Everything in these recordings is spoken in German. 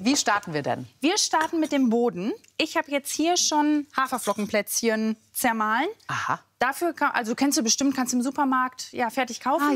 Wie starten wir denn? Wir starten mit dem Boden. Ich habe jetzt hier schon Haferflockenplätzchen zermahlen. Aha. Dafür, also kennst du bestimmt, kannst du im Supermarkt ja fertig kaufen.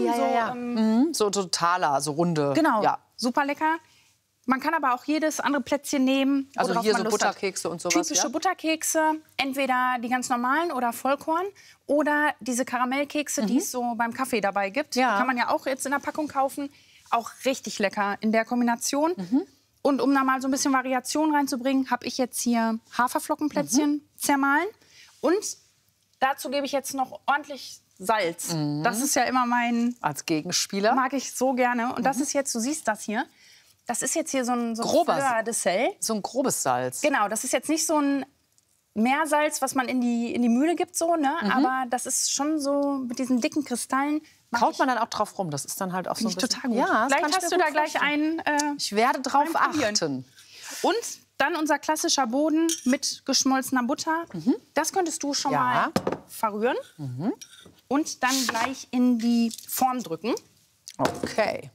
So totaler, so runde. Genau, Ja. super lecker. Man kann aber auch jedes andere Plätzchen nehmen. Also worauf hier man so Lust hat. Butterkekse und sowas, Typische ja? Butterkekse, entweder die ganz normalen oder Vollkorn oder diese Karamellkekse, die es so beim Kaffee dabei gibt. Ja. Die kann man ja auch jetzt in der Packung kaufen. Auch richtig lecker in der Kombination. Und um da mal so ein bisschen Variation reinzubringen, habe ich jetzt hier Haferflockenplätzchen zermahlen. Und dazu gebe ich jetzt noch ordentlich Salz. Das ist ja immer Als Gegenspieler. mag ich so gerne. Und das ist jetzt, du siehst das hier. Das ist jetzt hier so ein Grober Fleur de Sel. So ein grobes Salz. Genau, das ist jetzt nicht so ein Meersalz, was man in die Mühle gibt, so, ne? Aber das ist schon so mit diesen dicken Kristallen. Kaut man dann auch drauf rum? Das ist dann halt auch so ein bisschen... Total gut. Ja, das Vielleicht kann ich hast mir du gut da gleich vorstellen. einen. Ich werde drauf beim Probieren. achten. Und dann unser klassischer Boden mit geschmolzener Butter. Das könntest du schon Ja. mal verrühren. Und dann gleich in die Form drücken. Okay.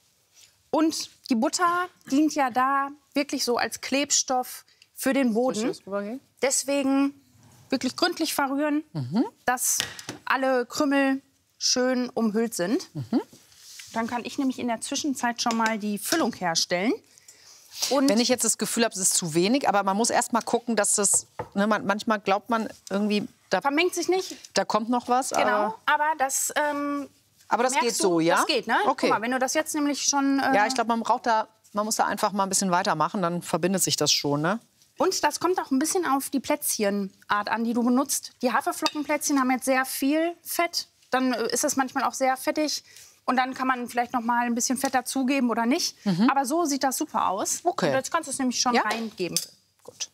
Und die Butter dient ja da wirklich so als Klebstoff für den Boden. Deswegen wirklich gründlich verrühren, dass alle Krümel schön umhüllt sind. Dann kann ich nämlich in der Zwischenzeit schon mal die Füllung herstellen. Und Wenn ich jetzt das Gefühl habe, es ist zu wenig, aber man muss erst mal gucken, dass das... Ne, manchmal glaubt man irgendwie, vermengt sich nicht. da kommt noch was. Genau, aber das Aber das merkst geht so, ja? Das geht, ne? Okay. Guck mal, wenn du das jetzt nämlich schon... Ja, ich glaube, man muss da einfach mal ein bisschen weitermachen, dann verbindet sich das schon, ne? Und das kommt auch ein bisschen auf die Plätzchenart an, die du benutzt. Die Haferflockenplätzchen haben jetzt sehr viel Fett. Dann ist das manchmal auch sehr fettig. Und dann kann man vielleicht noch mal ein bisschen Fett dazugeben oder nicht. Aber so sieht das super aus. Okay. Und jetzt kannst du es nämlich schon Ja. reingeben. Gut.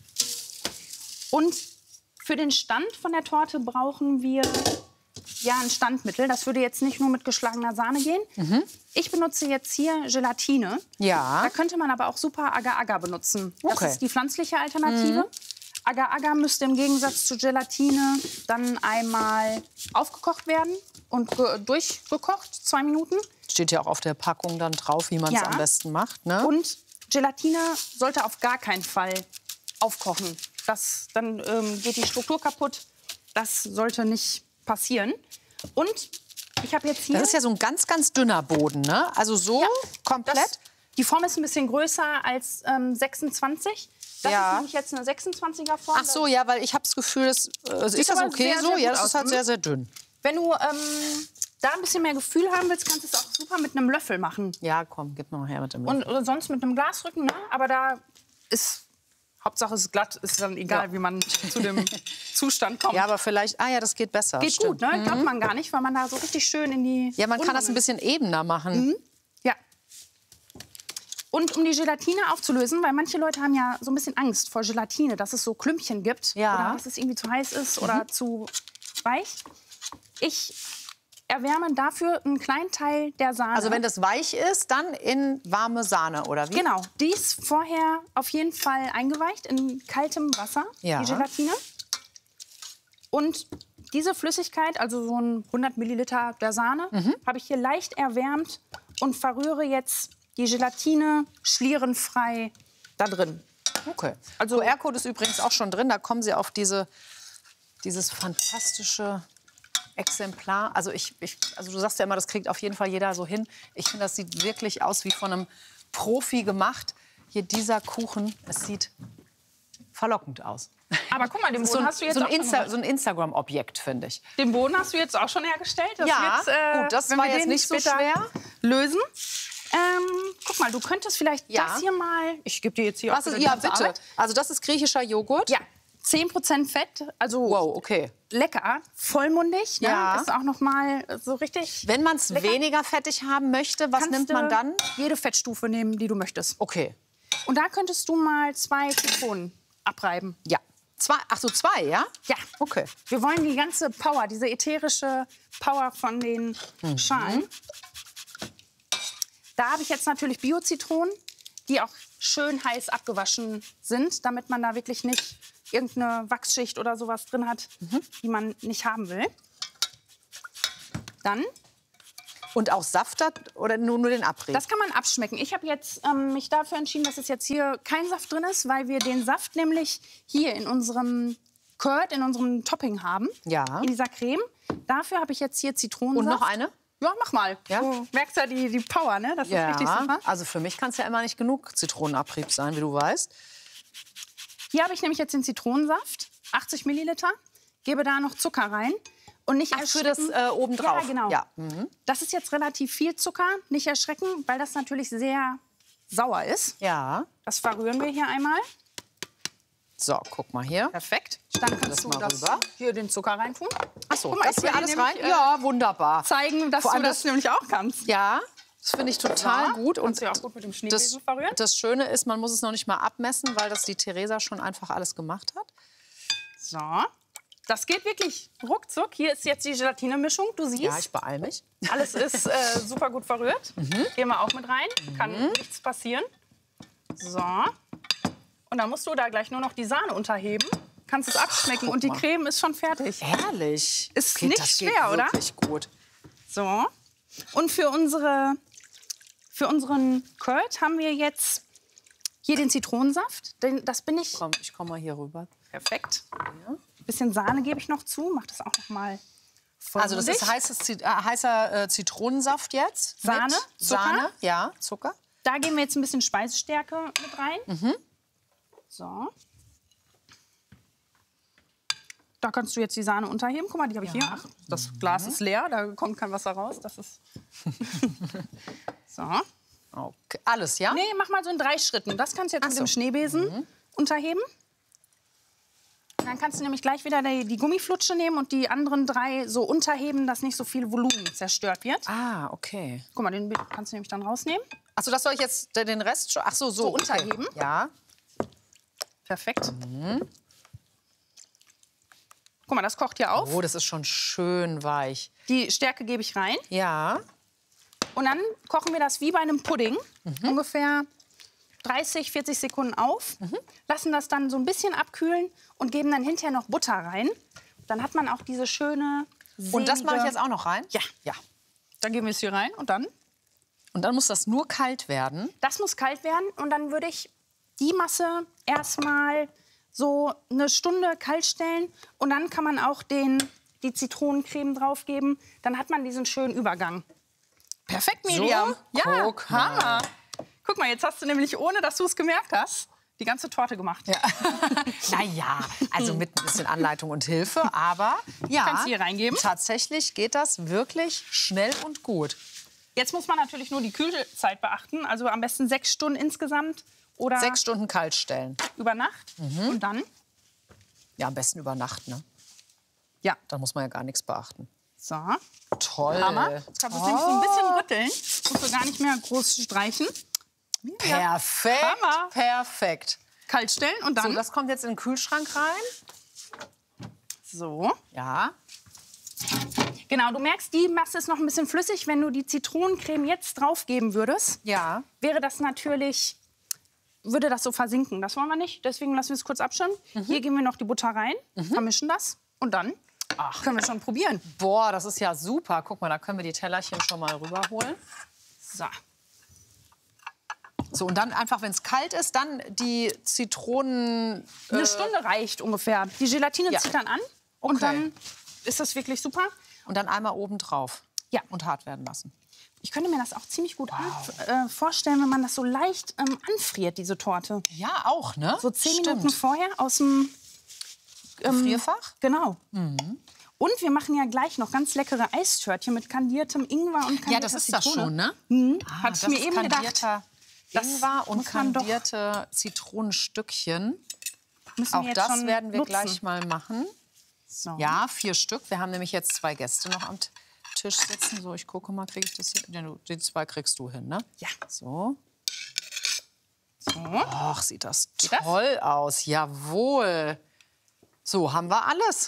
Und für den Stand von der Torte brauchen wir ja ein Standmittel. Das würde jetzt nicht nur mit geschlagener Sahne gehen. Ich benutze jetzt hier Gelatine. Ja. Da könnte man aber auch super Agar-Agar benutzen. Das Okay. ist die pflanzliche Alternative. Agar-Agar müsste im Gegensatz zu Gelatine dann einmal aufgekocht werden und durchgekocht, 2 Minuten. Steht ja auch auf der Packung dann drauf, wie man es Ja. am besten macht, ne? Und Gelatine sollte auf gar keinen Fall aufkochen. Dann geht die Struktur kaputt. Das sollte nicht passieren. Und ich habe jetzt hier... Das ist ja so ein ganz, ganz dünner Boden, ne? Also so Ja, komplett. die Form ist ein bisschen größer als 26. Das Ja. ist nämlich jetzt eine 26er Form. Ach so, ja, weil ich habe das Gefühl, ist das aber okay sehr, so? sehr Ja, gut das aus. ist halt sehr, sehr dünn. Wenn du da ein bisschen mehr Gefühl haben willst, kannst du es auch super mit einem Löffel machen. Ja, komm, gib mal her mit dem Löffel. Und oder sonst mit einem Glasrücken. Ne? Aber da ist... Hauptsache es ist glatt, ist dann egal, Ja. wie man zu dem Zustand kommt. Ja, aber vielleicht, ja, das geht besser. Geht stimmt. gut, ne? Glaubt man gar nicht, weil man da so richtig schön in die... Ja, man kann das ein Rundungen- bisschen ebener machen. Ja. Und um die Gelatine aufzulösen, weil manche Leute haben ja so ein bisschen Angst vor Gelatine, dass es so Klümpchen gibt. Ja. Oder dass es irgendwie zu heiß ist oder zu weich. Ich erwärme dafür einen kleinen Teil der Sahne. Also wenn das weich ist, dann in warme Sahne, oder wie? Genau, die ist vorher auf jeden Fall eingeweicht in kaltem Wasser, Ja. die Gelatine. Und diese Flüssigkeit, also so ein 100 Milliliter der Sahne, habe ich hier leicht erwärmt und verrühre jetzt die Gelatine schlierenfrei da drin. Okay. Also QR-Code ist übrigens auch schon drin. Da kommen Sie auf dieses fantastische Exemplar. Also also du sagst ja immer, das kriegt auf jeden Fall jeder so hin. Ich finde, das sieht wirklich aus wie von einem Profi gemacht. Hier dieser Kuchen, es sieht verlockend aus. Aber guck mal, den Das ist Boden hast du jetzt so auch schon so ein Instagram-Objekt, finde ich. Den Boden hast du jetzt auch schon hergestellt. Das Ja, wird, gut, das wenn war wir jetzt den nicht so später schwer. Lösen. Guck mal, du könntest vielleicht Ja. das hier mal... Ich gebe dir jetzt hier Was auch ist, die ja, ganze bitte. Arbeit. Also das ist griechischer Joghurt? Ja, 10% Fett, also Wow, okay. lecker, vollmundig. Ne? Ja. Ist auch noch mal so richtig... Wenn man es lecker. weniger fettig haben möchte, was Kannst nimmt du man dann? Jede Fettstufe nehmen, die du möchtest. Okay. Und da könntest du mal 2 Zitronen abreiben. Ja. Ach so, 2, ja? Ja. Okay. Wir wollen die ganze Power, diese ätherische Power von den Schalen. Da habe ich jetzt natürlich Bio-Zitronen, die auch schön heiß abgewaschen sind, damit man da wirklich nicht irgendeine Wachsschicht oder sowas drin hat, die man nicht haben will. Dann Und auch Saft oder nur den Abrieb? Das kann man abschmecken. Ich habe jetzt mich dafür entschieden, dass es jetzt hier kein Saft drin ist, weil wir den Saft nämlich hier in unserem Curd, in unserem Topping haben. Ja. In dieser Creme. Dafür habe ich jetzt hier Zitronensaft. Und noch eine? Ja, mach mal. Ja? Du merkst ja die Power, ne? Das ist richtig super. Also für mich kann es ja immer nicht genug Zitronenabrieb sein, wie du weißt. Hier habe ich nämlich jetzt den Zitronensaft, 80 Milliliter. Gebe da noch Zucker rein. Und nicht für das obendrauf. Ja, genau. Ja. Das ist jetzt relativ viel Zucker. Nicht erschrecken, weil das natürlich sehr sauer ist. Ja. Das verrühren wir hier einmal. So, guck mal hier. Perfekt. Dann kannst du mal rüber. hier den Zucker reintun. Ach so, Guck mal, das ich will hier alles dir rein? nämlich, Ja, wunderbar. Zeigen, dass Vor du allem das nämlich auch kannst. Ja, das finde ich total gut. Kannst du ja auch gut mit dem Schneebesen verrühren. Das Schöne ist, man muss es noch nicht mal abmessen, weil das die Theresa schon einfach alles gemacht hat. So. Das geht wirklich ruckzuck. Hier ist jetzt die Gelatine-Mischung. Du siehst, Ja, ich beeile mich. alles ist super gut verrührt. Gehen wir auch mit rein. Kann nichts passieren. So. Und dann musst du da gleich nur noch die Sahne unterheben. Kannst es abschmecken und die Creme ist schon fertig. Herrlich. Ist nicht das schwer, geht oder? Wirklich gut. So. Und für unseren Curd haben wir jetzt hier den Zitronensaft. Das bin ich. Komm, ich komme mal hier rüber. Perfekt. Ja. Ein bisschen Sahne gebe ich noch zu. Mach das auch noch mal. Also das ist heißer Zitronensaft jetzt. Sahne, mit Zucker. Sahne, ja, Zucker. Da geben wir jetzt ein bisschen Speisestärke mit rein. So. Da kannst du jetzt die Sahne unterheben. Guck mal, die habe ich hier. Ach, das Glas ist leer, da kommt kein Wasser raus. Das ist so. Okay. Alles, ja? Nee, mach mal so in 3 Schritten. Das kannst du jetzt mit dem Schneebesen unterheben. Dann kannst du nämlich gleich wieder die Gummiflutsche nehmen und die anderen 3 so unterheben, dass nicht so viel Volumen zerstört wird. Ah, okay. Guck mal, den kannst du nämlich dann rausnehmen. Achso, das soll ich jetzt den Rest schon. Ach so, So okay. unterheben. Ja. Perfekt. Guck mal, das kocht hier auf. Oh, das ist schon schön weich. Die Stärke gebe ich rein. Ja. Und dann kochen wir das wie bei einem Pudding. Ungefähr 30, 40 Sekunden auf. Lassen das dann so ein bisschen abkühlen und geben dann hinterher noch Butter rein. Dann hat man auch diese schöne, Und das mache ich jetzt auch noch rein? Ja. Ja. Dann geben wir es hier rein und dann? Und dann muss das nur kalt werden. Das muss kalt werden und dann würde ich die Masse erstmal so eine Stunde kalt stellen. Und dann kann man auch die Zitronencreme draufgeben. Dann hat man diesen schönen Übergang. Perfekt, Miriam. So? Ja, Guck mal. Hammer. Guck mal, jetzt hast du nämlich, ohne dass du es gemerkt hast, die ganze Torte gemacht. Ja. Naja, also mit ein bisschen Anleitung und Hilfe. Aber ja, Kannst du hier reingeben? Tatsächlich geht das wirklich schnell und gut. Jetzt muss man natürlich nur die Kühlzeit beachten. Also am besten 6 Stunden insgesamt. Oder 6 Stunden kalt stellen. über Nacht. Und dann? Ja, am besten über Nacht, ne? Ja. Da muss man ja gar nichts beachten. So. Toll. Hammer. Jetzt kannst du es nämlich so ein bisschen rütteln. Musst du gar nicht mehr groß streichen. Ja. Perfekt. Hammer. Perfekt. Kalt stellen und dann So, das kommt jetzt in den Kühlschrank rein. so. Ja. Genau, du merkst, die Masse ist noch ein bisschen flüssig. Wenn du die Zitronencreme jetzt draufgeben würdest, Ja. wäre das natürlich, würde das so versinken. Das wollen wir nicht, deswegen lassen wir es kurz abschirmen. Hier geben wir noch die Butter rein, vermischen das und dann können wir schon probieren. Boah, das ist ja super. Guck mal, da können wir die Tellerchen schon mal rüberholen. So. So, und dann einfach, wenn es kalt ist, dann die Zitronen... Eine Stunde reicht ungefähr. Die Gelatine Ja. zieht dann an und Okay. dann ist das wirklich super. Und dann einmal oben drauf. Ja. Und hart werden lassen. Ich könnte mir das auch ziemlich gut vorstellen, wenn man das so leicht anfriert, diese Torte. Ja, auch, ne? So 10 Minuten Stimmt. vorher aus dem Gefrierfach? Genau. Und wir machen ja gleich noch ganz leckere Eistörtchen mit kandiertem Ingwer und kandierter Ja, das ist das Zitrone. schon, ne? Hatte ich mir eben gedacht. Das Ingwer und muss man doch- kandierte Zitronenstückchen. Müssen wir Auch jetzt das schon werden wir nutzen. gleich mal machen. So. Ja, 4 Stück. Wir haben nämlich jetzt 2 Gäste noch am Tisch sitzen. So, ich gucke mal, kriege ich das hin? Ja, die 2 kriegst du hin, ne? Ja. So. So. Och, sieht das Geht das? toll aus. Jawohl. So, haben wir alles.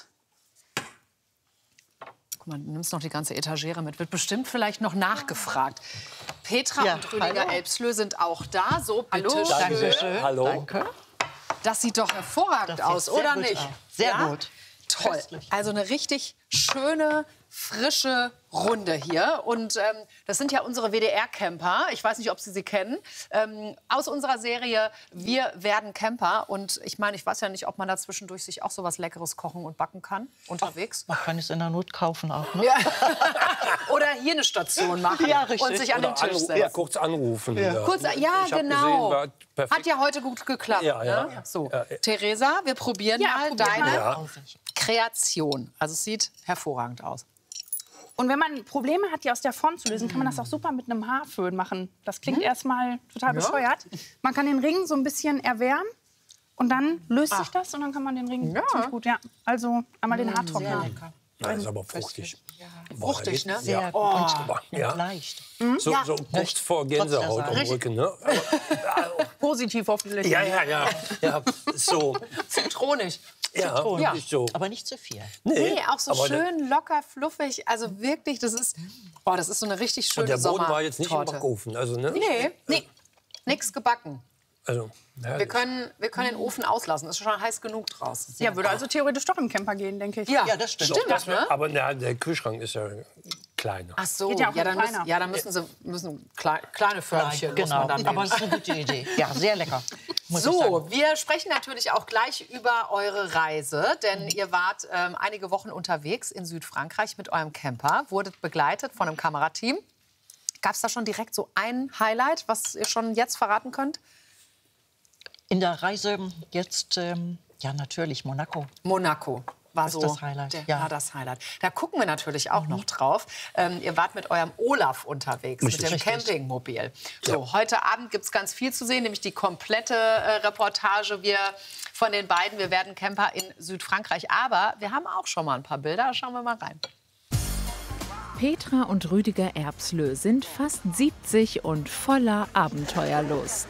Guck mal, du nimmst noch die ganze Etagere mit. Wird bestimmt vielleicht noch nachgefragt. Petra Ja, und Rüdiger hallo. Elbslö sind auch da. So, bitte schön. Dankeschön. Hallo. Danke. Das sieht doch hervorragend Das aus, sieht sehr oder gut nicht? aus. Sehr Ja? gut. Toll. Köstlich. Also eine richtig schöne, frische Runde hier. Und das sind ja unsere WDR-Camper. Ich weiß nicht, ob Sie kennen. Aus unserer Serie Wir werden Camper. Und ich meine, ich weiß ja nicht, ob man da zwischendurch sich auch so was Leckeres kochen und backen kann unterwegs. Man kann es in der Not kaufen auch. Ne? Ja. Oder hier eine Station machen und sich an den Tisch setzen. Ja, kurz anrufen. Ja, Kurz, ja genau. Gesehen, Hat ja heute gut geklappt. Ja, ja. Ne? So, Theresa, wir probieren mal deine Kreation. Also es sieht hervorragend aus. Und wenn man Probleme hat, die aus der Form zu lösen, kann man das auch super mit einem Haarföhn machen. Das klingt erstmal total bescheuert. Man kann den Ring so ein bisschen erwärmen und dann löst sich das und dann kann man den Ring ziemlich gut. Ja, also einmal den Haartrockner. Das ist aber fruchtig. Fruchtig, ne? Sehr gut und leicht. So kurz vor Gänsehaut am Rücken. Ne? Positiv hoffentlich. Ja, so. Zitronig. Ja, so. Aber nicht zu viel. Nee, auch so schön locker, fluffig. Also wirklich, das ist so eine richtig schöne Und der Boden Sommertorte. war jetzt nicht im Backofen. Also, ne? Nee, nichts gebacken. Also, Wir können den Ofen auslassen. Ist schon heiß genug draußen. Ja, würde also theoretisch doch im Camper gehen, denke ich. Ja, das stimmt. Ne? aber der Kühlschrank ist ja kleiner. Ach so, Geht ja auch dann kleiner. müssen kleine Förmchen muss Genau, man dann aber nehmen. es ist eine gute Idee. Ja, sehr lecker. Muss ich So, sagen. wir sprechen natürlich auch gleich über eure Reise, denn ihr wart einige Wochen unterwegs in Südfrankreich mit eurem Camper, wurdet begleitet von einem Kamerateam. Gab es da schon direkt so ein Highlight, was ihr schon jetzt verraten könnt? In der Reise jetzt, ja natürlich, Monaco. Monaco war Das so ist das Highlight, ja. war das Highlight. Da gucken wir natürlich auch noch drauf. Ihr wart mit eurem Olaf unterwegs, mit dem Campingmobil. So, heute Abend gibt es ganz viel zu sehen, nämlich die komplette Reportage von den beiden. Wir werden Camper in Südfrankreich. Aber wir haben auch schon mal ein paar Bilder. Schauen wir mal rein. Petra und Rüdiger Erbslö sind fast 70 und voller Abenteuerlust.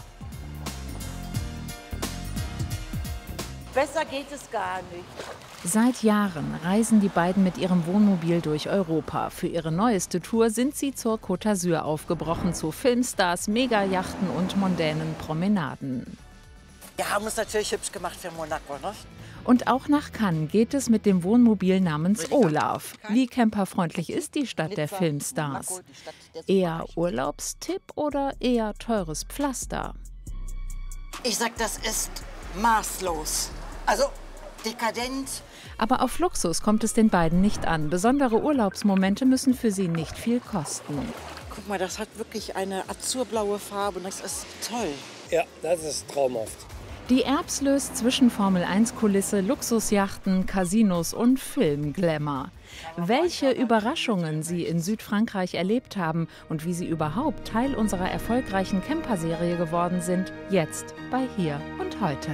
Besser geht es gar nicht. Seit Jahren reisen die beiden mit ihrem Wohnmobil durch Europa. Für ihre neueste Tour sind sie zur Côte d'Azur aufgebrochen, zu Filmstars, Megayachten und mondänen Promenaden. Wir haben es natürlich hübsch gemacht für Monaco, ne? Und auch nach Cannes geht es mit dem Wohnmobil namens Olaf. Wie camperfreundlich ist die Stadt der Filmstars? Eher Urlaubstipp oder eher teures Pflaster? Ich sag, das ist maßlos. Also dekadent. Aber auf Luxus kommt es den beiden nicht an. Besondere Urlaubsmomente müssen für sie nicht viel kosten. Guck mal, das hat wirklich eine azurblaue Farbe und das ist toll. Ja, das ist traumhaft. Die Erbslös zwischen Formel-1-Kulisse, Luxusjachten, Casinos und Filmglamour. Welche Überraschungen sie in Südfrankreich erlebt haben und wie sie überhaupt Teil unserer erfolgreichen Camper-Serie geworden sind, jetzt bei Hier und Heute.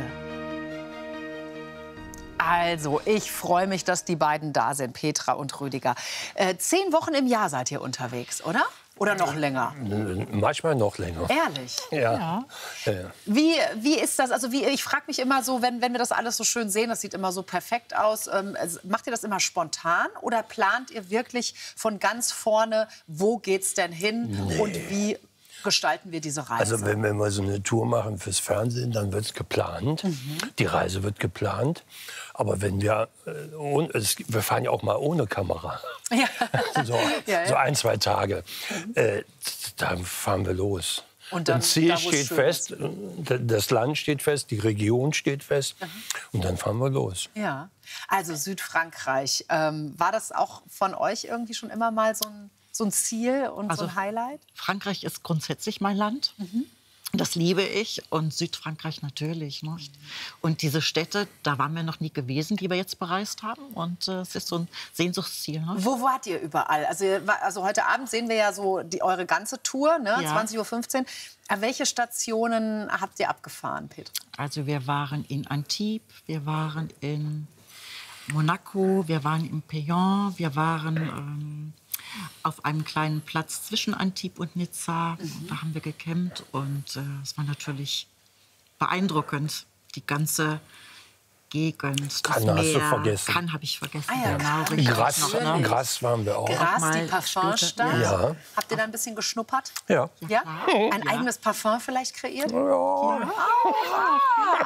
Also, ich freue mich, dass die beiden da sind, Petra und Rüdiger. 10 Wochen im Jahr seid ihr unterwegs, oder? Oder noch länger? Manchmal noch länger. Ehrlich? Ja. Wie ist das? Also ich frage mich immer so, wenn wir das alles so schön sehen, das sieht immer so perfekt aus. Macht ihr das immer spontan oder plant ihr wirklich von ganz vorne, wo geht's denn hin und wie gestalten wir diese Reise? Also wenn wir mal so eine Tour machen fürs Fernsehen, dann wird es geplant. Die Reise wird geplant. Aber wenn wir fahren ja auch mal ohne Kamera. Ja. So 1, 2 Tage. Dann fahren wir los. Und dann, das Ziel da, wo es steht schön fest, das Land steht fest, die Region steht fest. Und dann fahren wir los. Ja, also Südfrankreich. War das auch von euch irgendwie schon immer mal so ein Ziel und so ein Highlight? Frankreich ist grundsätzlich mein Land. Das liebe ich und Südfrankreich natürlich. Nicht? Und diese Städte, da waren wir noch nie gewesen, die wir jetzt bereist haben. Und es ist so ein Sehnsuchtsziel. Ne? Wo wart ihr überall? Also heute Abend sehen wir ja so eure ganze Tour, ne? Ja. 20:15 Uhr. Welche Stationen habt ihr abgefahren, Petra? Also wir waren in Antibes, wir waren in Monaco, wir waren in Péan, wir waren auf einem kleinen Platz zwischen Antibes und Nizza. Da haben wir gecampt und es war natürlich beeindruckend, die ganze Gegend, das Cannes hast Meer. du vergessen. Cannes habe ich vergessen. Ah ja, genau, Cannes. richtig. Gras waren wir auch. Gras, mal die Parfumstadt. Ja. Habt ihr da ein bisschen geschnuppert? Ja. Ja? Ein eigenes Parfum vielleicht kreiert?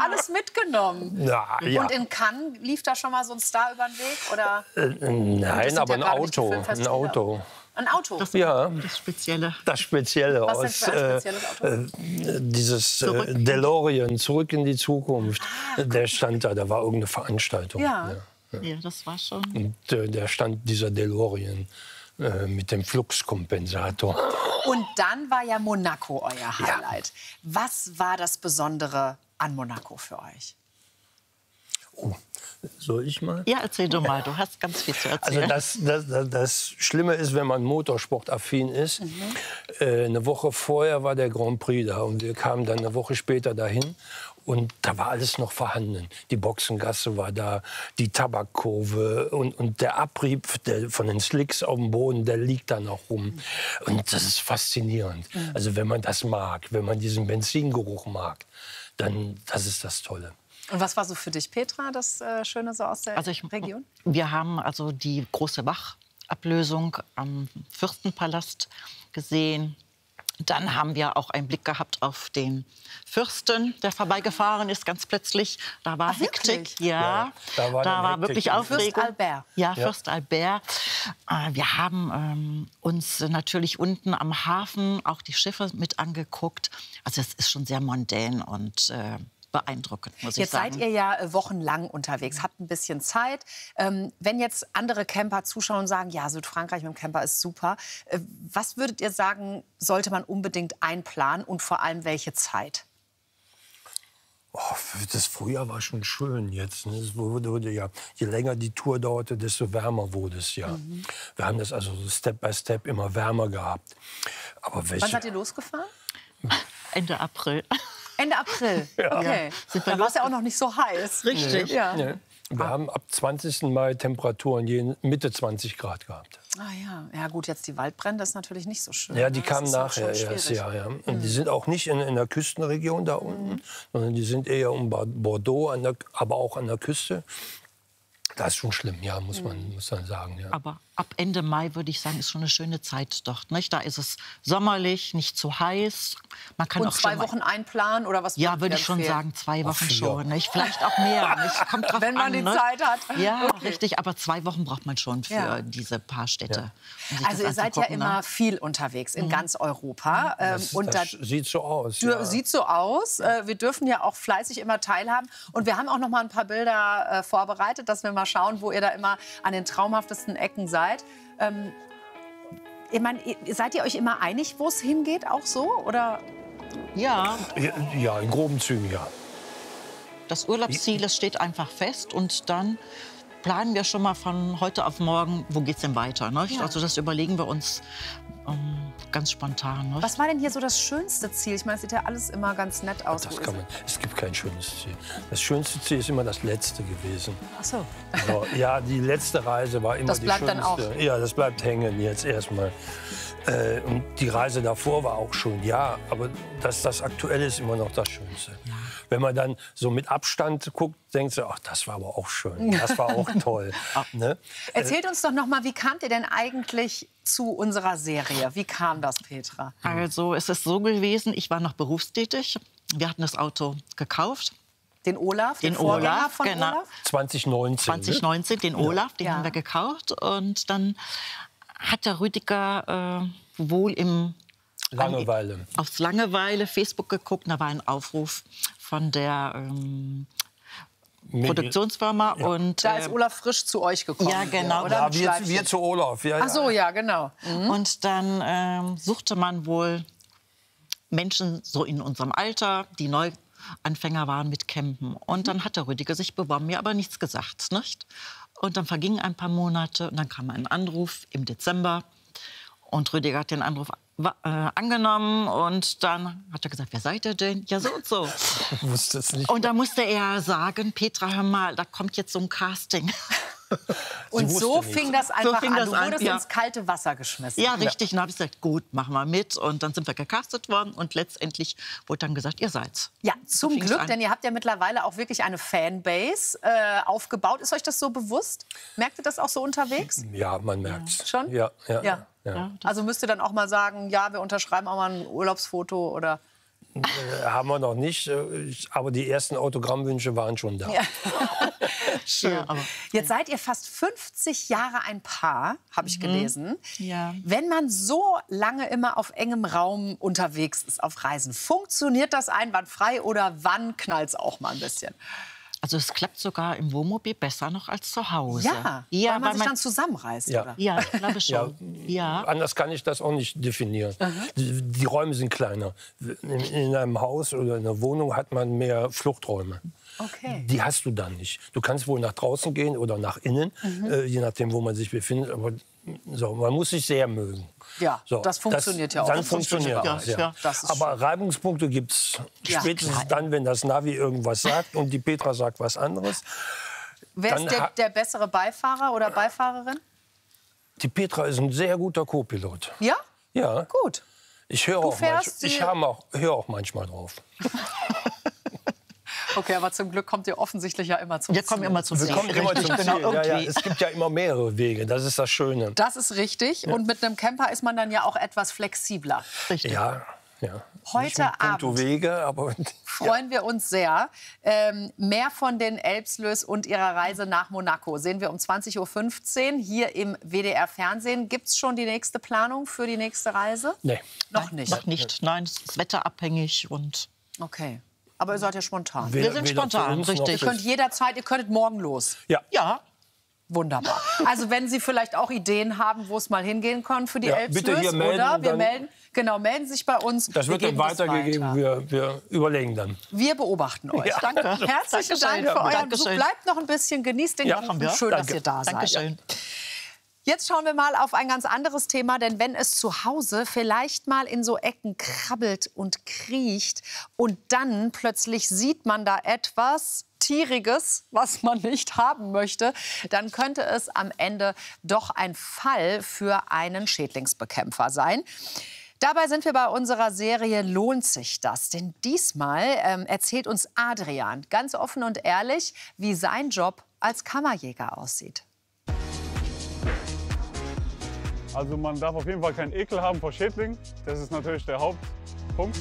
alles mitgenommen. Ja, ja. Und in Cannes lief da schon mal so ein Star über den Weg? Oder? Nein, aber ein Auto. Ein Auto. Ein Auto? Ja, Das Spezielle. das Spezielle Was denn aus für ein spezielles Auto? dieses DeLorean, Zurück in die Zukunft. Der stand da war irgendeine Veranstaltung. Ja. Ja, das war schon. Und der stand dieser DeLorean mit dem Fluxkompensator. Und dann war ja Monaco euer Highlight. Was war das Besondere an Monaco für euch? Oh, soll ich mal? Ja, erzähl du mal, du hast ganz viel zu erzählen. Also das Schlimme ist, wenn man motorsportaffin ist, eine Woche vorher war der Grand Prix da und wir kamen dann eine Woche später dahin und da war alles noch vorhanden. Die Boxengasse war da, die Tabakkurve und der Abrieb von den Slicks auf dem Boden, der liegt da noch rum. Und das ist faszinierend. Also wenn man das mag, wenn man diesen Benzingeruch mag, dann das ist das Tolle. Und was war so für dich, Petra, das Schöne so aus der Region? Wir haben also die große Wachablösung am Fürstenpalast gesehen. Dann haben wir auch einen Blick gehabt auf den Fürsten, der vorbeigefahren ist, ganz plötzlich. Da war Hektik. Ja, da war wirklich Aufregung. Fürst Albert. Ja, Fürst Albert. Wir haben uns natürlich unten am Hafen auch die Schiffe mit angeguckt. Also es ist schon sehr mondän und beeindruckend, muss ich sagen. Jetzt seid ihr ja wochenlang unterwegs, habt ein bisschen Zeit. Wenn jetzt andere Camper zuschauen und sagen, ja, Südfrankreich mit dem Camper ist super, was würdet ihr sagen, sollte man unbedingt einplanen und vor allem welche Zeit? Oh, das Frühjahr war schon schön jetzt. Ne? Es wurde ja, je länger die Tour dauerte, desto wärmer wurde es ja. Wir haben das also so Step by Step immer wärmer gehabt. Aber Wann seid ihr losgefahren? Ende April. Ende April, okay. Da war es ja auch noch nicht so heiß. Richtig. Ja. Nee. Wir haben ab 20. Mai Temperaturen Mitte 20 Grad gehabt. Ah ja, ja gut, jetzt die Waldbrände, das ist natürlich nicht so schön. Ja, die ne? kamen Das ist nachher schon erst, schwierig. ja. Und die sind auch nicht in der Küstenregion da unten, sondern die sind eher um Bordeaux, aber auch an der Küste. Das ist schon schlimm, ja, muss man sagen. Ja. Aber ab Ende Mai, würde ich sagen, ist schon eine schöne Zeit dort. Nicht? Da ist es sommerlich, nicht zu heiß. Man kann Und auch 2 schon mal, Wochen einplanen oder was? ja, würdet würde ihr ich schon empfehlen? sagen, 2 Wochen 4. schon. Nicht? Vielleicht auch mehr. Nicht? Kommt drauf Wenn man an, die ne? Zeit hat. Ja, Okay. richtig. Aber 2 Wochen braucht man schon für Ja. diese paar Städte. Um sich Also das ihr seid ja anzugucken, ne? immer viel unterwegs in ganz Europa. Und Das sieht so aus. Ja. sieht so aus. Wir dürfen ja auch fleißig immer teilhaben. Und wir haben auch noch mal ein paar Bilder vorbereitet, dass wir mal schauen, wo ihr da immer an den traumhaftesten Ecken seid. Ich meine, seid ihr euch immer einig, wo es hingeht, auch so? Oder? Ja, Ja, in groben Zügen, ja. das Urlaubsziel, das steht einfach fest. Und dann planen wir schon mal von heute auf morgen, wo geht's denn weiter. Nicht? Ja. Also das überlegen wir uns ganz spontan. Nicht? Was war denn hier so das schönste Ziel? Ich meine, es sieht ja alles immer ganz nett aus. Das wo kann ihr man, es gibt kein schönes Ziel. Das schönste Ziel ist immer das letzte gewesen. seid. Ach so. So, ja, die letzte Reise war immer Das die bleibt schönste. dann auch. Ja, das bleibt hängen jetzt erstmal. Und die Reise davor war auch schön, ja. Aber das Aktuelle ist immer noch das Schönste. Wenn man dann so mit Abstand guckt, denkt man, ach, das war aber auch schön, das war auch toll. Ne? Erzählt uns doch noch mal, wie kamt ihr denn eigentlich zu unserer Serie? Wie kam das, Petra? Also es ist so gewesen, ich war noch berufstätig. Wir hatten das Auto gekauft. Den Olaf, den Den Vorgänger Olaf, von genau. Olaf? 2019. 2019, den Olaf, den Ja. haben wir gekauft. Und dann hat der Rüdiger wohl Langeweile. aufs Langeweile Facebook geguckt. Da war ein Aufruf von der Produktionsfirma. Und, Da ist Olaf frisch zu euch gekommen. Ja, genau. Oder? Ja, Mit wir Schleifchen. zu Olaf. Ja, Ach so, ja, genau. Und dann suchte man wohl Menschen so in unserem Alter, die Neuanfänger waren mit Campen. Und dann hat der Rüdiger sich beworben, mir aber nichts gesagt. Nicht? Und dann vergingen ein paar Monate und dann kam ein Anruf im Dezember. Und Rüdiger hat den Anruf angenommen und dann hat er gesagt, wer seid ihr denn? Ja, so und so. Ich wusste es nicht. Und da musste er sagen, Petra, hör mal, da kommt jetzt so ein Casting. Und wusste so nichts. fing das einfach fing an. das Du an, wurdest ja. ins kalte Wasser geschmissen. Ja, richtig. Und dann habe ich gesagt, gut, machen wir mit. Und dann sind wir gecastet worden und letztendlich wurde dann gesagt, ihr seid's. Ja, zum fing's Glück, an. denn ihr habt ja mittlerweile auch wirklich eine Fanbase aufgebaut. Ist euch das so bewusst? Merkt ihr das auch so unterwegs? Ja, man merkt's. Schon? Ja. Ja. Also müsst ihr dann auch mal sagen, ja, wir unterschreiben auch mal ein Urlaubsfoto oder... Haben wir noch nicht, aber die ersten Autogrammwünsche waren schon da. Ja. Schön. Ja, aber- Jetzt seid ihr fast 50 Jahre ein Paar, habe ich gelesen. Ja. Wenn man so lange immer auf engem Raum unterwegs ist, auf Reisen, funktioniert das einwandfrei oder wann knallt es auch mal ein bisschen? Also es klappt sogar im Wohnmobil besser noch als zu Hause. Ja, weil man sich dann zusammenreißt, Ja. oder? Ja, ich glaube schon. Ja. Anders kann ich das auch nicht definieren. Die Räume sind kleiner. In einem Haus oder in einer Wohnung hat man mehr Fluchträume. Okay. Die hast du dann nicht. Du kannst wohl nach draußen gehen oder nach innen, je nachdem, wo man sich befindet. Aber so, man muss sich sehr mögen. Ja, das funktioniert ja auch. Dann Das funktioniert funktioniert das, auch. ja. Das ist Aber Reibungspunkte gibt es Ja, spätestens klar. dann, wenn das Navi irgendwas sagt und die Petra sagt was anderes. Wer Dann ist der bessere Beifahrer oder Beifahrerin? Die Petra ist ein sehr guter Co-Pilot. Ja? Ja, Gut. ich höre fährst höre auch manchmal drauf. Okay, aber zum Glück kommt ihr offensichtlich ja immer zum Wir kommen Ziel. immer zum Wir Ziel. kommen immer zum Richtig, Ziel. genau, Ja, ja, irgendwie. es gibt ja immer mehrere Wege, das ist das Schöne. Das ist richtig. Und mit einem Camper ist man dann ja auch etwas flexibler. Richtig. Ja, ja. Heute Nicht mit puncto Abend. Wege, aber Freuen wir uns sehr. Mehr von den Elbslös und ihrer Reise nach Monaco sehen wir um 20:15 Uhr hier im WDR-Fernsehen. Gibt es schon die nächste Planung für die nächste Reise? nee. Noch nicht. Noch nicht. Nein, es ist wetterabhängig und Okay. Aber ihr seid ja spontan. wir sind weder für spontan, uns noch richtig. Ihr könnt jederzeit, ihr könntet morgen los. Ja, Wunderbar. Also wenn Sie vielleicht auch Ideen haben, wo es mal hingehen kann für die Ja, Elbslös, bitte hier melden, oder? Wir dann- melden sich bei uns. Das Wir wird dann geben das weitergegeben, weiter. wir überlegen dann. Wir beobachten euch. danke. Herzlichen Dankeschön. Dank für euren Dankeschön. Besuch. Bleibt noch ein bisschen, genießt den Ja, Kuchen. machen wir. Schön, dass Danke. ihr da seid. Dankeschön. Jetzt schauen wir mal auf ein ganz anderes Thema, denn wenn es zu Hause vielleicht mal in so Ecken krabbelt und kriecht und dann plötzlich sieht man da etwas Tieriges, was man nicht haben möchte, dann könnte es am Ende doch ein Fall für einen Schädlingsbekämpfer sein. Dabei sind wir bei unserer Serie Lohnt sich das? Denn diesmal erzählt uns Adrian ganz offen und ehrlich, wie sein Job als Kammerjäger aussieht. Also man darf auf jeden Fall keinen Ekel haben vor Schädlingen. Das ist natürlich der Hauptpunkt.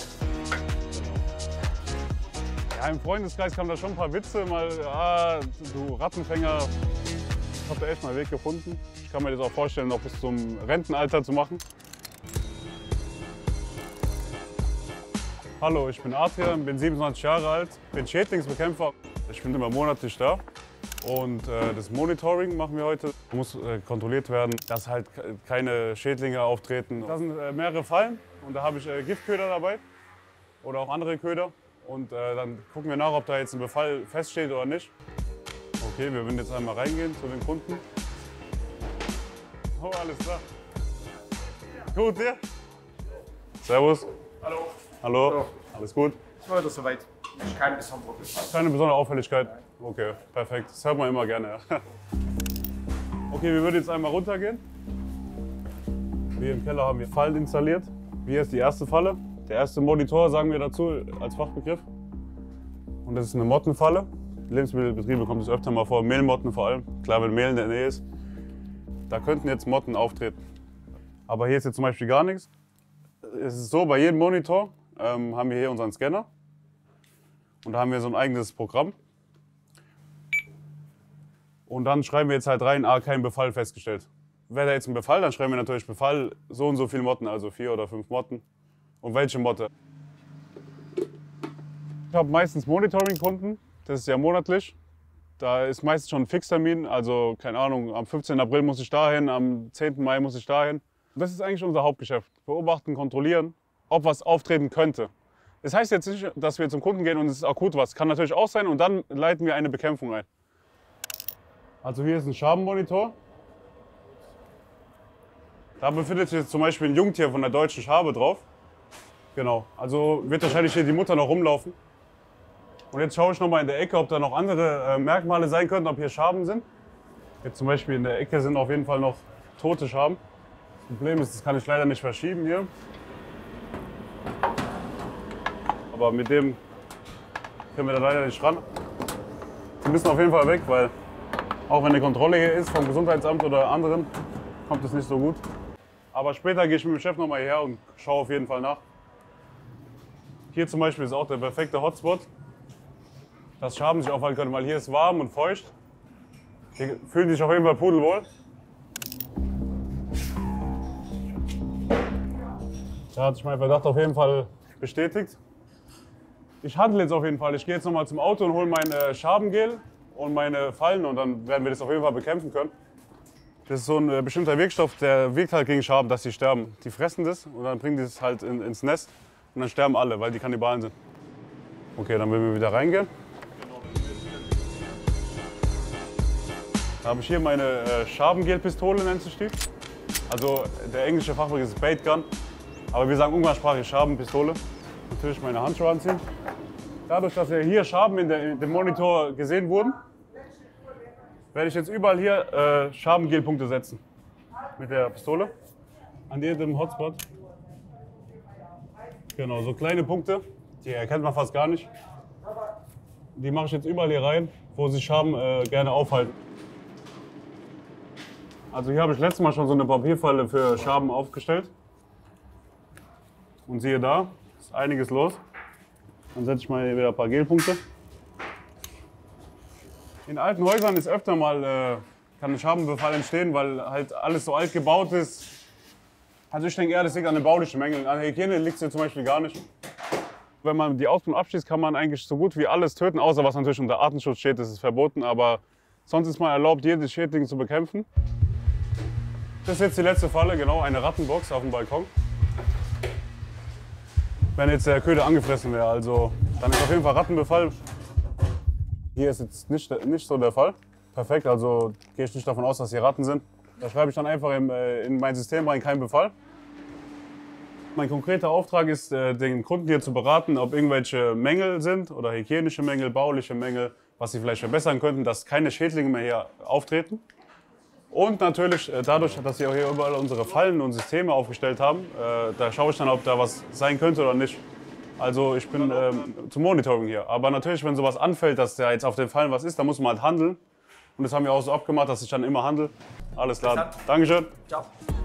Ja, im Freundeskreis kamen da schon ein paar Witze. Mal, du Rattenfänger. Ich habe da echt mal einen Weg gefunden. Ich kann mir das auch vorstellen, noch bis zum Rentenalter zu machen. Hallo, ich bin Adrian, bin 27 Jahre alt, bin Schädlingsbekämpfer. Ich bin immer monatlich da. Und das Monitoring machen wir heute. Muss kontrolliert werden, dass halt keine Schädlinge auftreten. Da sind mehrere Fallen und da habe ich Giftköder dabei oder auch andere Köder. Und dann gucken wir nach, ob da jetzt ein Befall feststeht oder nicht. Okay, wir würden jetzt einmal reingehen zu den Kunden. Oh, alles klar. Gut, ja? Servus. Hallo. Hallo. Alles gut? Heute soweit. Kein besonderer. Keine besondere Auffälligkeit? Okay, perfekt. Das hört man immer gerne. Ja. Okay, wir würden jetzt einmal runtergehen. Wir im Keller haben wir Fallen installiert. Hier ist die erste Falle. Der erste Monitor sagen wir dazu als Fachbegriff. Und das ist eine Mottenfalle. In Lebensmittelbetrieben kommt es öfter mal vor, Mehlmotten vor allem. Klar, wenn Mehl in der Nähe ist. Da könnten jetzt Motten auftreten. Aber hier ist jetzt zum Beispiel gar nichts. Es ist so, bei jedem Monitor haben wir hier unseren Scanner. Und da haben wir so ein eigenes Programm. Und dann schreiben wir jetzt halt rein, kein Befall festgestellt. Wäre da jetzt ein Befall, dann schreiben wir natürlich Befall, so und so viele Motten, also 4 oder 5 Motten. Und welche Motte. Ich habe meistens Monitoring-Kunden, das ist ja monatlich. Da ist meistens schon ein Fixtermin, also keine Ahnung, am 15. April muss ich dahin, am 10. Mai muss ich dahin. Das ist eigentlich unser Hauptgeschäft. Beobachten, kontrollieren, ob was auftreten könnte. Das heißt jetzt nicht, dass wir zum Kunden gehen und es ist akut was. Kann natürlich auch sein und dann leiten wir eine Bekämpfung ein. Also hier ist ein Schabenmonitor. Da befindet sich jetzt zum Beispiel ein Jungtier von der deutschen Schabe drauf. Genau, also wird wahrscheinlich hier die Mutter noch rumlaufen. Und jetzt schaue ich noch mal in der Ecke, ob da noch andere Merkmale sein könnten, ob hier Schaben sind. Jetzt zum Beispiel in der Ecke sind auf jeden Fall noch tote Schaben. Das Problem ist, das kann ich leider nicht verschieben hier. Aber mit dem können wir da leider nicht ran. Die müssen auf jeden Fall weg, weil auch wenn eine Kontrolle hier ist vom Gesundheitsamt oder anderen, kommt es nicht so gut. Aber später gehe ich mit dem Chef noch mal her und schaue auf jeden Fall nach. Hier zum Beispiel ist auch der perfekte Hotspot, dass Schaben sich aufhalten können, weil hier ist warm und feucht. Hier fühlen sich auf jeden Fall pudelwohl. Da hat sich mein Verdacht auf jeden Fall bestätigt. Ich handle jetzt auf jeden Fall. Ich gehe jetzt noch mal zum Auto und hole mein Schabengel und meine Fallen und dann werden wir das auf jeden Fall bekämpfen können. Das ist so ein bestimmter Wirkstoff, der wirkt halt gegen Schaben, dass sie sterben. Die fressen das und dann bringen die es halt ins Nest und dann sterben alle, weil die Kannibalen sind. Okay, dann werden wir wieder reingehen. Da habe ich hier meine Schabengelpistole, nennt sich die. Also der englische Fachbegriff ist Bait Gun, aber wir sagen umgangssprachlich Schabenpistole. Natürlich meine Handschuhe anziehen. Dadurch, dass ja hier Schaben in dem Monitor gesehen wurden, werde ich jetzt überall hier Schabengelpunkte setzen. Mit der Pistole. An jedem Hotspot. Genau, so kleine Punkte, die erkennt man fast gar nicht. Die mache ich jetzt überall hier rein, wo sich Schaben gerne aufhalten. Also hier habe ich letztes Mal schon so eine Papierfalle für Schaben aufgestellt. Und siehe da, ist einiges los. Dann setze ich mal hier wieder ein paar Gelpunkte. In alten Häusern ist öfter mal kann ein Schabenbefall entstehen, weil halt alles so alt gebaut ist. Also ich denke eher, das liegt an den baulichen Mängeln. An der Hygiene liegt es hier zum Beispiel gar nicht. Wenn man die Ausbildung abschließt, kann man eigentlich so gut wie alles töten, außer was natürlich unter Artenschutz steht, das ist verboten. Aber sonst ist man erlaubt, jedes Schädling zu bekämpfen. Das ist jetzt die letzte Falle, genau, eine Rattenbox auf dem Balkon. Wenn jetzt der Köder angefressen wäre, also dann ist auf jeden Fall Rattenbefall. Hier ist jetzt nicht so der Fall. Perfekt, also gehe ich nicht davon aus, dass hier Ratten sind. Da schreibe ich dann einfach in mein System rein, kein Befall. Mein konkreter Auftrag ist, den Kunden hier zu beraten, ob irgendwelche Mängel sind oder hygienische Mängel, bauliche Mängel, was sie vielleicht verbessern könnten, dass keine Schädlinge mehr hier auftreten. Und natürlich dadurch, dass wir auch hier überall unsere Fallen und Systeme aufgestellt haben, da schaue ich dann, ob da was sein könnte oder nicht. Also ich bin zum Monitoring hier. Aber natürlich, wenn sowas anfällt, dass da jetzt auf den Fallen was ist, dann muss man halt handeln. Und das haben wir auch so abgemacht, dass ich dann immer handle. Alles klar. Dankeschön. Ciao.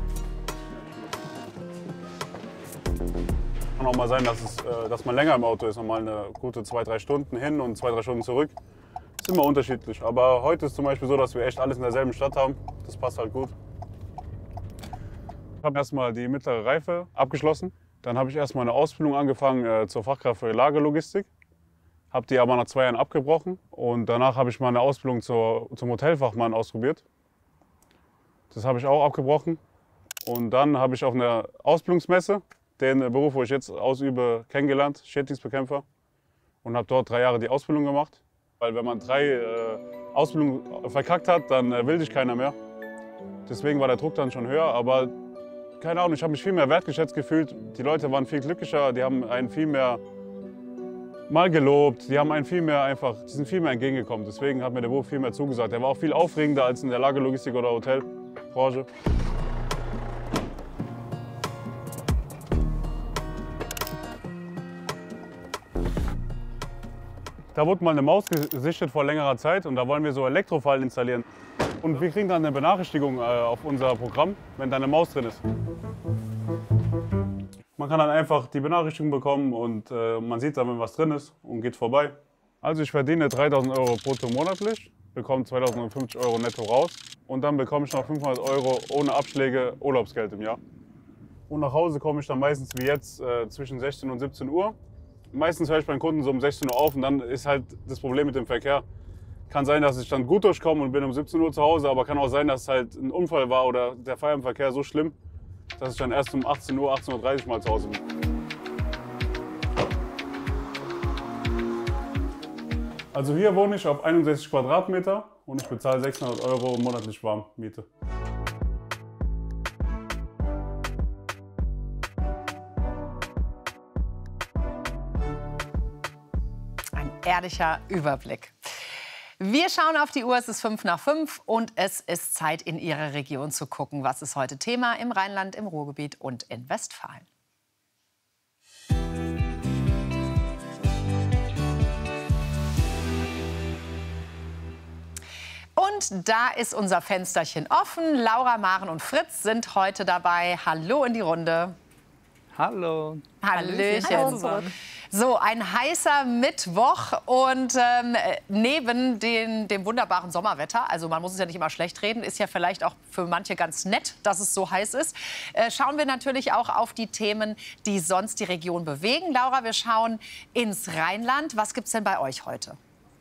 Kann auch mal sein, dass man länger im Auto ist, mal eine gute 2-3 Stunden hin und 2-3 Stunden zurück. Ist immer unterschiedlich. Aber heute ist zum Beispiel so, dass wir echt alles in derselben Stadt haben. Das passt halt gut. Ich habe erstmal die mittlere Reife abgeschlossen. Dann habe ich erstmal eine Ausbildung angefangen zur Fachkraft für Lagerlogistik. Habe die aber nach 2 Jahren abgebrochen. Und danach habe ich mal eine Ausbildung zum Hotelfachmann ausprobiert. Das habe ich auch abgebrochen. Und dann habe ich auf einer Ausbildungsmesse den Beruf, wo ich jetzt ausübe, kennengelernt, Schädlingsbekämpfer. Und habe dort 3 Jahre die Ausbildung gemacht. Weil wenn man 3 Ausbildungen verkackt hat, dann will dich keiner mehr. Deswegen war der Druck dann schon höher. Aber keine Ahnung, ich habe mich viel mehr wertgeschätzt gefühlt. Die Leute waren viel glücklicher, die haben einen viel mehr mal gelobt, die sind viel mehr entgegengekommen. Deswegen hat mir der Beruf viel mehr zugesagt. Der war auch viel aufregender als in der Lagerlogistik oder Hotelbranche. Da wurde mal eine Maus gesichtet vor längerer Zeit und da wollen wir so Elektrofallen installieren. Und wir kriegen dann eine Benachrichtigung auf unser Programm, wenn da eine Maus drin ist. Man kann dann einfach die Benachrichtigung bekommen und man sieht dann, wenn was drin ist und geht vorbei. Also ich verdiene 3.000 € brutto monatlich, bekomme 2.050 € netto raus und dann bekomme ich noch 500 € ohne Abschläge Urlaubsgeld im Jahr. Und nach Hause komme ich dann meistens wie jetzt zwischen 16 und 17 Uhr. Meistens höre ich beim Kunden so um 16 Uhr auf und dann ist halt das Problem mit dem Verkehr. Kann sein, dass ich dann gut durchkomme und bin um 17 Uhr zu Hause, aber kann auch sein, dass halt ein Unfall war oder der Feierabendverkehr so schlimm, dass ich dann erst um 18 Uhr, 18:30 Uhr mal zu Hause bin. Also hier wohne ich auf 61 Quadratmeter und ich bezahle 600 € monatlich Warmmiete. Ehrlicher Überblick. Wir schauen auf die Uhr, es ist 5:05 und es ist Zeit, in Ihre Region zu gucken. Was ist heute Thema im Rheinland, im Ruhrgebiet und in Westfalen? Und da ist unser Fensterchen offen. Laura, Maren und Fritz sind heute dabei. Hallo in die Runde. Hallo. Hallöchen. Hallo zusammen. So, ein heißer Mittwoch und neben dem wunderbaren Sommerwetter, also man muss es ja nicht immer schlecht reden, ist ja vielleicht auch für manche ganz nett, dass es so heiß ist, schauen wir natürlich auch auf die Themen, die sonst die Region bewegen. Laura, wir schauen ins Rheinland. Was gibt's denn bei euch heute?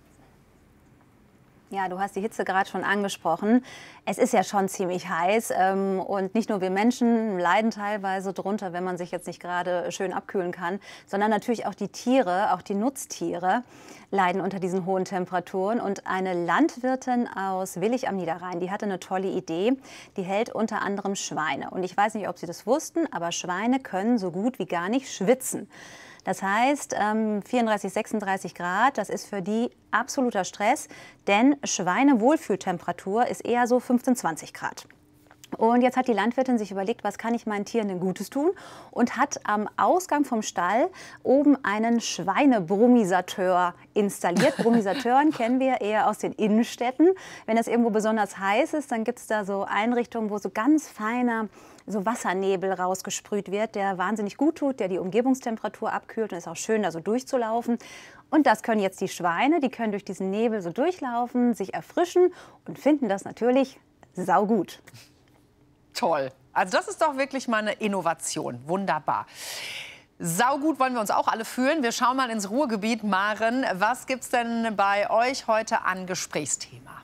Ja, du hast die Hitze gerade schon angesprochen. Es ist ja schon ziemlich heiß und nicht nur wir Menschen leiden teilweise drunter, wenn man sich jetzt nicht gerade schön abkühlen kann, sondern natürlich auch die Tiere, auch die Nutztiere leiden unter diesen hohen Temperaturen. Und eine Landwirtin aus Willich am Niederrhein, die hatte eine tolle Idee. Die hält unter anderem Schweine. Und ich weiß nicht, ob Sie das wussten, aber Schweine können so gut wie gar nicht schwitzen. Das heißt, 34, 36 Grad, das ist für die absoluter Stress, denn Schweinewohlfühltemperatur ist eher so 15, 20 Grad. Und jetzt hat die Landwirtin sich überlegt, was kann ich meinen Tieren denn Gutes tun? Und hat am Ausgang vom Stall oben einen Schweinebrummisateur installiert. Brummisateuren kennen wir eher aus den Innenstädten. Wenn es irgendwo besonders heiß ist, dann gibt es da so Einrichtungen, wo so ganz feiner so Wassernebel rausgesprüht wird, der wahnsinnig gut tut, der die Umgebungstemperatur abkühlt und ist auch schön, da so durchzulaufen. Und das können jetzt die Schweine, die können durch diesen Nebel so durchlaufen, sich erfrischen und finden das natürlich saugut. Toll. Also das ist doch wirklich mal eine Innovation. Wunderbar. Saugut wollen wir uns auch alle fühlen. Wir schauen mal ins Ruhrgebiet. Maren, was gibt's denn bei euch heute an Gesprächsthema?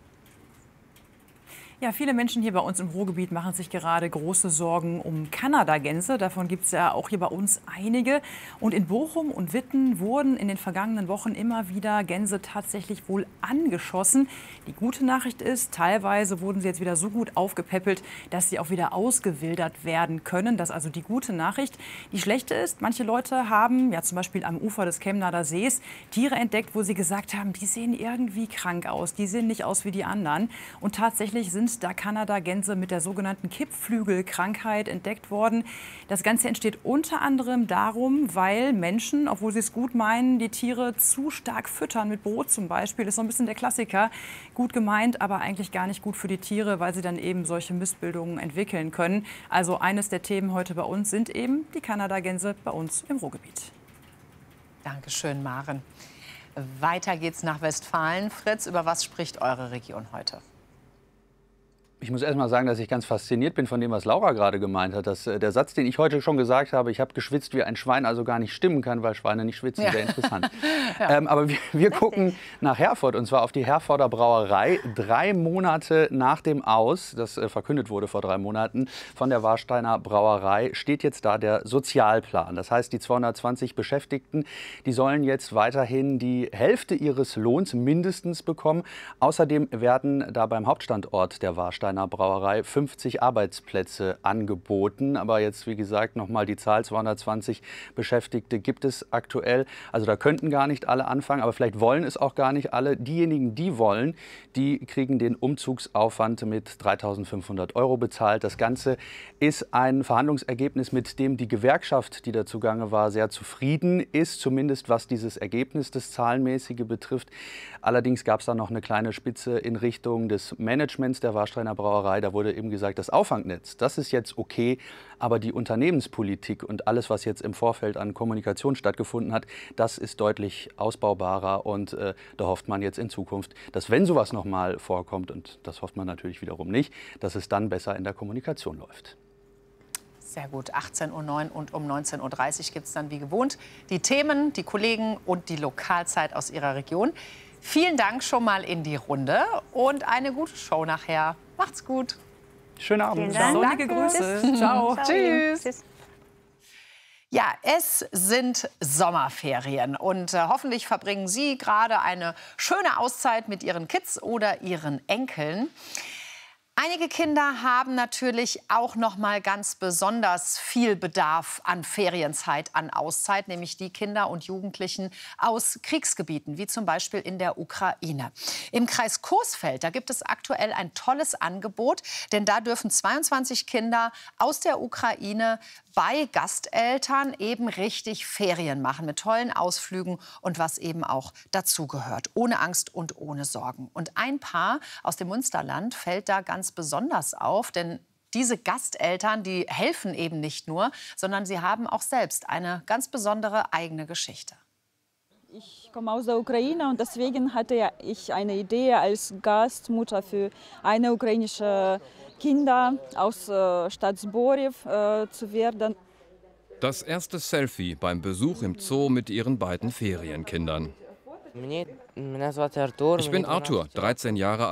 Ja, viele Menschen hier bei uns im Ruhrgebiet machen sich gerade große Sorgen um Kanadagänse. Davon gibt es ja auch hier bei uns einige. Und in Bochum und Witten wurden in den vergangenen Wochen immer wieder Gänse tatsächlich wohl angeschossen. Die gute Nachricht ist, teilweise wurden sie jetzt wieder so gut aufgepäppelt, dass sie auch wieder ausgewildert werden können. Das ist also die gute Nachricht. Die schlechte ist, manche Leute haben, ja zum Beispiel am Ufer des Chemnader Sees, Tiere entdeckt, wo sie gesagt haben, die sehen irgendwie krank aus, die sehen nicht aus wie die anderen. Und tatsächlich sind da Kanadagänse mit der sogenannten Kippflügelkrankheit entdeckt worden. Das Ganze entsteht unter anderem darum, weil Menschen, obwohl sie es gut meinen, die Tiere zu stark füttern, mit Brot zum Beispiel. Das ist so ein bisschen der Klassiker. Gut gemeint, aber eigentlich gar nicht gut für die Tiere, weil sie dann eben solche Missbildungen entwickeln können. Also eines der Themen heute bei uns sind eben die Kanadagänse bei uns im Ruhrgebiet. Dankeschön, Maren. Weiter geht's nach Westfalen. Fritz, über was spricht eure Region heute? Ich muss erst mal sagen, dass ich ganz fasziniert bin von dem, was Laura gerade gemeint hat. Dass der Satz, den ich heute schon gesagt habe, ich habe geschwitzt wie ein Schwein, also gar nicht stimmen kann, weil Schweine nicht schwitzen. Ja. Sehr interessant. Ja. Aber wir gucken nach Herford, und zwar auf die Herforder Brauerei. 3 Monate nach dem Aus, das verkündet wurde vor 3 Monaten, von der Warsteiner Brauerei, steht jetzt da der Sozialplan. Das heißt, die 220 Beschäftigten, die sollen jetzt weiterhin die Hälfte ihres Lohns mindestens bekommen. Außerdem werden da beim Hauptstandort der Warsteiner Brauerei 50 Arbeitsplätze angeboten. Aber jetzt, wie gesagt, noch mal die Zahl 220 Beschäftigte gibt es aktuell. Also da könnten gar nicht alle anfangen, aber vielleicht wollen es auch gar nicht alle. Diejenigen, die wollen, die kriegen den Umzugsaufwand mit 3.500 € bezahlt. Das Ganze ist ein Verhandlungsergebnis, mit dem die Gewerkschaft, die da zugange war, sehr zufrieden ist, zumindest was dieses Ergebnis, das Zahlenmäßige betrifft. Allerdings gab es da noch eine kleine Spitze in Richtung des Managements der Warsteiner Brauerei. Da wurde eben gesagt, das Auffangnetz, das ist jetzt okay, aber die Unternehmenspolitik und alles, was jetzt im Vorfeld an Kommunikation stattgefunden hat, das ist deutlich ausbaubarer. Und da hofft man jetzt in Zukunft, dass wenn sowas noch mal vorkommt, und das hofft man natürlich wiederum nicht, dass es dann besser in der Kommunikation läuft. Sehr gut, 18:09 Uhr und um 19:30 Uhr gibt es dann wie gewohnt die Themen, die Kollegen und die Lokalzeit aus Ihrer Region. Vielen Dank schon mal in die Runde und eine gute Show nachher. Macht's gut. Schönen Abend. Sonnige Grüße. Ciao. Ciao. Tschüss. Ja, es sind Sommerferien und hoffentlich verbringen Sie gerade eine schöne Auszeit mit Ihren Kids oder Ihren Enkeln. Einige Kinder haben natürlich auch noch mal ganz besonders viel Bedarf an Ferienzeit, an Auszeit, nämlich die Kinder und Jugendlichen aus Kriegsgebieten, wie zum Beispiel in der Ukraine. Im Kreis Coesfeld, da gibt es aktuell ein tolles Angebot, denn da dürfen 22 Kinder aus der Ukraine bei Gasteltern eben richtig Ferien machen mit tollen Ausflügen und was eben auch dazugehört, ohne Angst und ohne Sorgen. Und ein Paar aus dem Münsterland fällt da ganz besonders auf, denn diese Gasteltern, die helfen eben nicht nur, sondern sie haben auch selbst eine ganz besondere eigene Geschichte. Ich komme aus der Ukraine und deswegen hatte ich eine Idee, als Gastmutter für eine ukrainische Kinder aus Stadt Zboriev zu werden. Das erste Selfie beim Besuch im Zoo mit ihren beiden Ferienkindern. Ich bin Arthur, 13 Jahre alt.